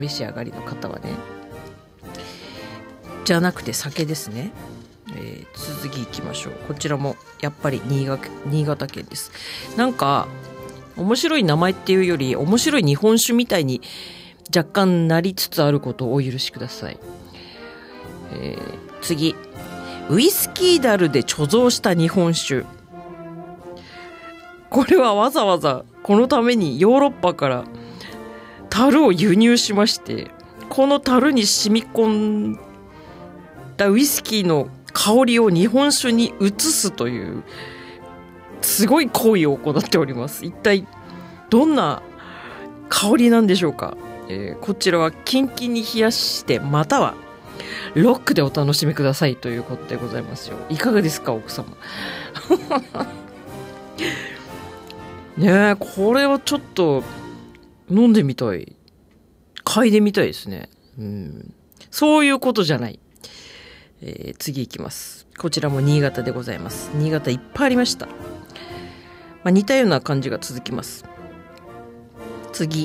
召し上がりの方はね。じゃなくて酒ですね。続きいきましょう。こちらもやっぱり新潟県です。なんか面白い名前っていうより面白い日本酒みたいに若干なりつつあることをお許しください。次、ウイスキー樽で貯蔵した日本酒。これはわざわざこのためにヨーロッパから樽を輸入しまして、この樽に染み込んだウイスキーの香りを日本酒に移すというすごい行為を行っております。一体どんな香りなんでしょうか。こちらはキンキンに冷やしてまたはロックでお楽しみくださいということでございますよ。いかがですか奥様。ねえ、これはちょっと飲んでみたい、嗅いでみたいですね。そういうことじゃない。次いきます。こちらも新潟でございます。新潟いっぱいありました。似たような感じが続きます。次、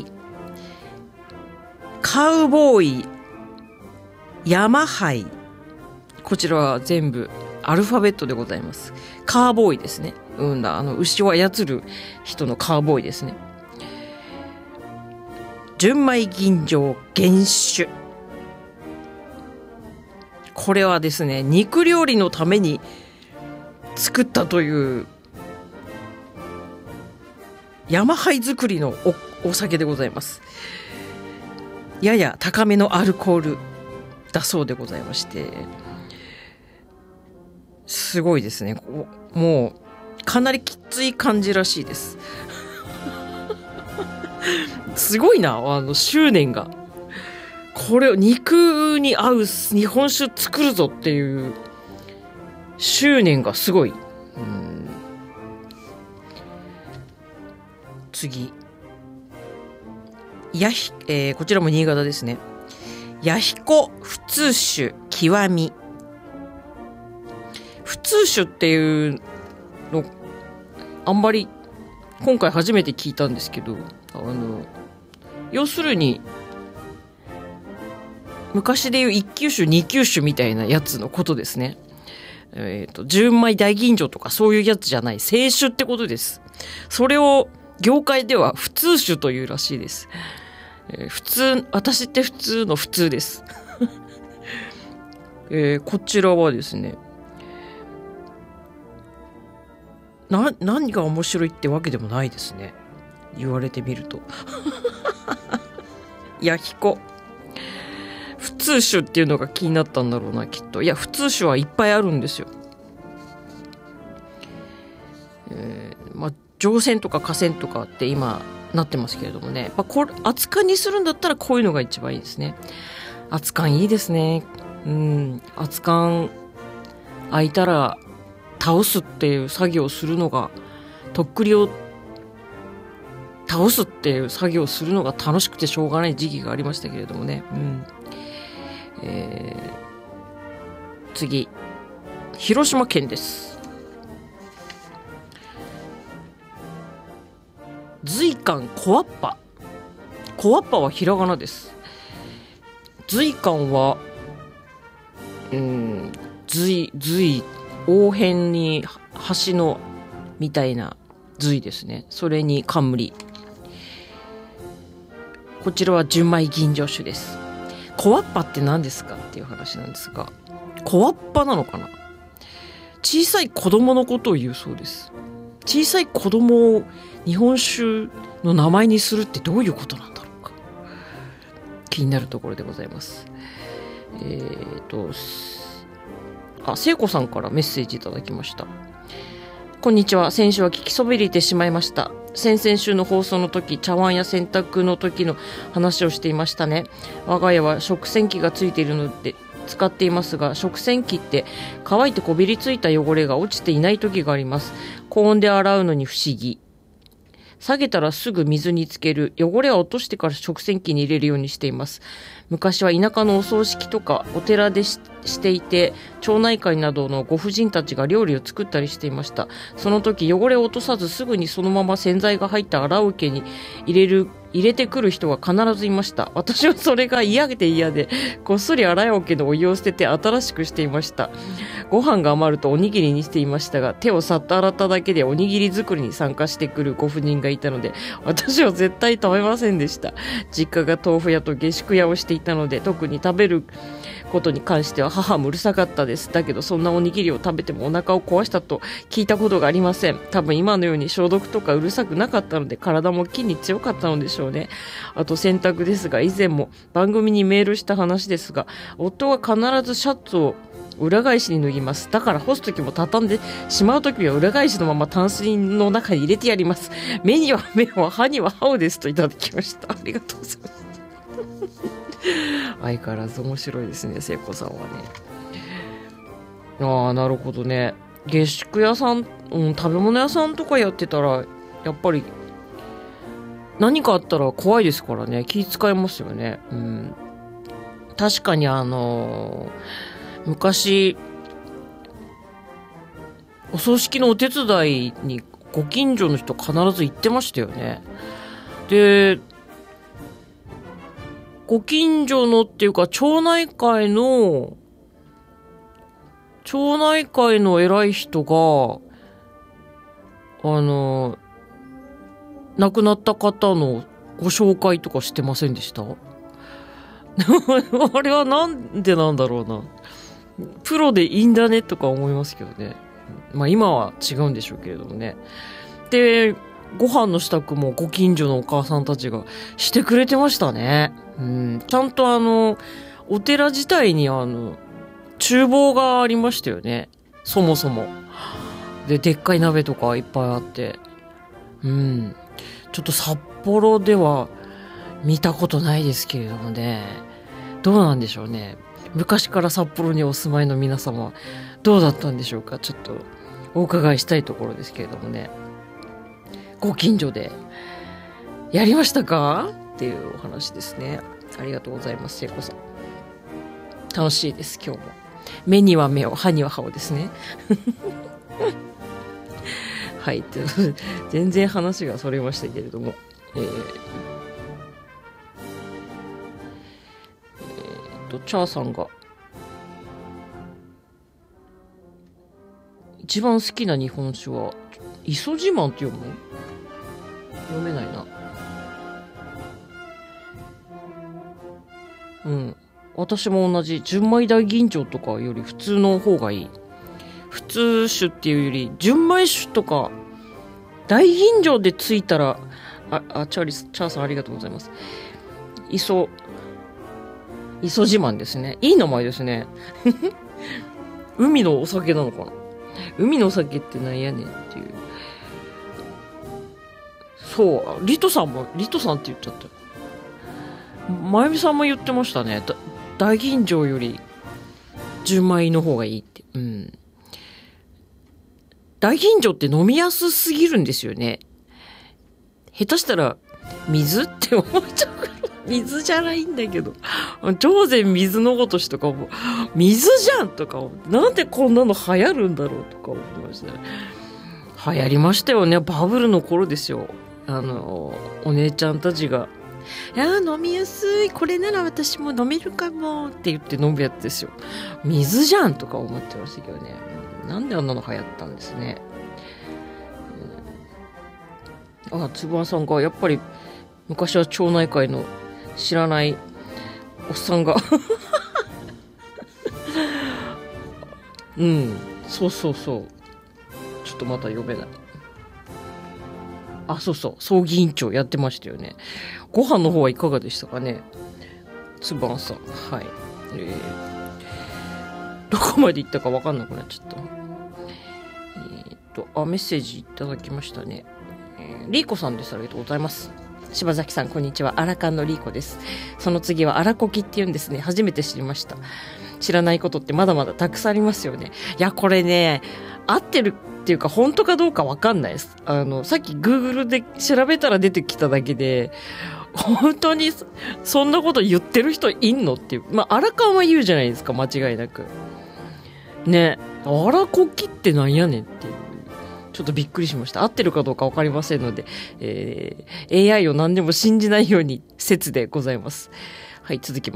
カウボーイ山ハイ。こちらは全部アルファベットでございます。カーボーイですね。牛を操る人のカーボーイですね。純米吟醸原酒。これはですね、肉料理のために作ったという山灰作りの お酒でございます。やや高めのアルコールだそうでございまして、すごいですね。もうかなりきつい感じらしいです。すごいな、執念が。これを肉に合う日本酒作るぞっていう執念がすごい。次、こちらも新潟ですね。弥彦普通酒極み。普通酒っていうのあんまり今回初めて聞いたんですけど、要するに昔でいう一級酒二級酒みたいなやつのことですね。純米大吟醸とかそういうやつじゃない清酒ってことです。それを業界では普通酒というらしいです。私って普通の普通です。こちらはですね、何が面白いってわけでもないですね、言われてみると。弥彦普通酒っていうのが気になったんだろうな、きっと。いや、普通酒はいっぱいあるんですよ。上泉とか下泉とかって今なってますけれどもね、熱燗にするんだったらこういうのが一番いいですね。熱燗いいですね。熱燗開いたら倒すっていう作業をするのが、とっくりを倒すっていう作業をするのが楽しくてしょうがない時期がありましたけれどもね。次、広島県です。随館小わっぱ。小わっぱはひらがなです。随館は随応変に橋のみたいな随ですね。それに冠。こちらは純米吟醸酒です。小わっぱって何ですかっていう話なんですが、小わっぱなのかな。小さい子供のことを言うそうです。小さい子供を日本酒の名前にするってどういうことなんだろうか、気になるところでございます。聖子さんからメッセージいただきました。こんにちは。先週は聞きそびれてしまいました。先々週の放送の時、茶碗や洗濯の時の話をしていましたね。我が家は食洗機がついているので使っていますが、食洗機って乾いてこびりついた汚れが落ちていない時があります。高温で洗うのに不思議。下げたらすぐ水につける。汚れは落としてから食洗機に入れるようにしています。昔は田舎のお葬式とかお寺でししていて、町内会などのご婦人たちが料理を作ったりしていました。その時汚れを落とさずすぐにそのまま洗剤が入った洗う桶に入れてくる人が必ずいました。私はそれが嫌で、こっそり洗い桶のお湯を捨てて新しくしていました。ご飯が余るとおにぎりにしていましたが、手をさっと洗っただけでおにぎり作りに参加してくるご婦人がいたので、私は絶対食べませんでした。実家が豆腐屋と下宿屋をしていたので、特に食べることに関しては母もうるさかったです。だけどそんなおにぎりを食べてもお腹を壊したと聞いたことがありません。多分今のように消毒とかうるさくなかったので、体も筋に強かったのでしょうね。あと洗濯ですが、以前も番組にメールした話ですが、夫は必ずシャツを裏返しに脱ぎます。だから干すときも畳んでしまうときは裏返しのままタンスの中に入れてやります。目には目を、歯には歯をですといただきました。ありがとうございます。相変わらず面白いですね、聖子さんはね。ああ、なるほどね。下宿屋さん、食べ物屋さんとかやってたら、やっぱり何かあったら怖いですからね、気遣いますよね。確かに昔、お葬式のお手伝いにご近所の人必ず行ってましたよね。で、ご近所のっていうか、町内会の偉い人が、亡くなった方のご紹介とかしてませんでした？あれはなんでなんだろうな。プロでいいんだねとか思いますけどね。まあ今は違うんでしょうけれどもね。で、ご飯の支度もご近所のお母さんたちがしてくれてましたね。ちゃんとお寺自体に厨房がありましたよね。そもそも。で、でっかい鍋とかいっぱいあって。ちょっと札幌では見たことないですけれどもね。どうなんでしょうね。昔から札幌にお住まいの皆様、どうだったんでしょうか。ちょっとお伺いしたいところですけれどもね。ご近所でやりましたかっていうお話ですね。ありがとうございます、聖子さん。楽しいです、今日も。目には目を、歯には歯をですね。はい、全然話がそれましたけれども。チャーさんが一番好きな日本酒は磯自慢って読む？読めないな。私も同じ。純米大吟醸とかより普通の方がいい。普通酒っていうより純米酒とか大吟醸でついたら、チャーさんありがとうございます。磯自慢ですね。いい名前ですね。海のお酒なのかな。海のお酒ってなんやねんっていう。そう、リトさんって言っちゃった。まゆみさんも言ってましたね。大吟醸より純米の方がいいって。大吟醸って飲みやすすぎるんですよね。下手したら水って思っちゃうから。水じゃないんだけど。上善水のごとしとかも、水じゃんとか、なんでこんなの流行るんだろうとか思いましたね。流行りましたよね。バブルの頃ですよ。お姉ちゃんたちが、飲みやすい。これなら私も飲めるかもって言って飲むやつですよ。水じゃんとか思ってましたけどね。なんであんなの流行ったんですね。つぶあんさんが、やっぱり昔は町内会の知らないおっさんがそうちょっとまた読めない。葬儀委員長やってましたよね。ご飯の方はいかがでしたかね、つばんさん。はい、どこまで行ったか分かんなくなっちゃった。メッセージいただきましたね。リーコさんです。ありがとうございます。柴崎さん、こんにちは。アラカンのリーコです。その次はアラコキって言うんですね。初めて知りました。知らないことってまだまだたくさんありますよね。いや、これね、合ってるっていうか本当かどうかわかんないです。さっき Google で調べたら出てきただけで、 本当にそんなこと言ってる人いんのっていう。荒川は言うじゃないですか、間違いなく。ね、荒こきってなんやねんっていう。ちょっとびっくりしました。合ってるかどうかわかりませんので、AI を何でも信じないように説でございます。はい、続きます。